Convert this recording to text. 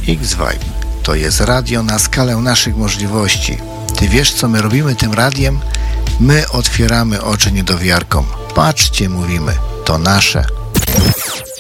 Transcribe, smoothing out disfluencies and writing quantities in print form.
X-Vibe to jest radio na skalę naszych możliwości. Ty wiesz, co my robimy tym radiem? My otwieramy oczy niedowiarkom. Patrzcie, mówimy, to nasze.